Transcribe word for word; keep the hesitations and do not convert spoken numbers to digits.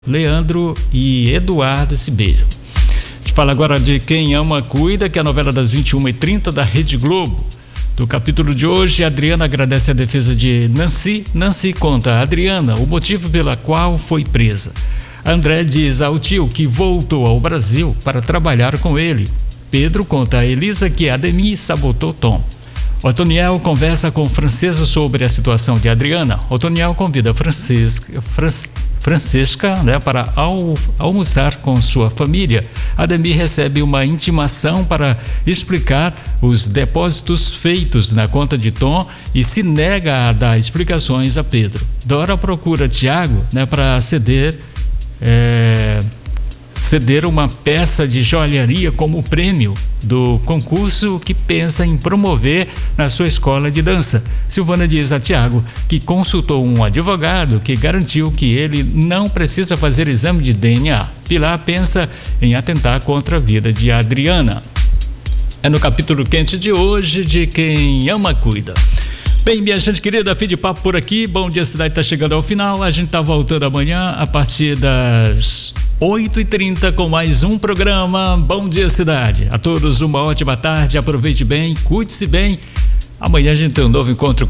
Leandro e Eduardo se beijam. A gente fala agora de Quem Ama Cuida, que é a novela das vinte e uma e trinta da Rede Globo. Do capítulo de hoje, Adriana agradece a defesa de Nancy. Nancy conta a Adriana o motivo pela qual foi presa. André diz ao tio que voltou ao Brasil para trabalhar com ele. Pedro conta a Elisa que Ademir sabotou Tom. Otoniel conversa com Francesca sobre a situação de Adriana. Otoniel convida Francesca, Fran, Francesca né, para al, almoçar com sua família. Ademir recebe uma intimação para explicar os depósitos feitos na conta de Tom e se nega a dar explicações a Pedro. Dora procura Tiago né, para ceder... É, ceder uma peça de joalharia como prêmio do concurso que pensa em promover na sua escola de dança. Silvana diz a Tiago que consultou um advogado que garantiu que ele não precisa fazer exame de D N A. Pilar pensa em atentar contra a vida de Adriana. É no capítulo quente de hoje de Quem Ama Cuida. Bem, minha gente querida, fim de papo por aqui. Bom Dia Cidade está chegando ao final. A gente tá voltando amanhã a partir das oito e trinta com mais um programa Bom Dia Cidade. A todos uma ótima tarde, aproveite bem, cuide-se bem. Amanhã a gente tem um novo encontro com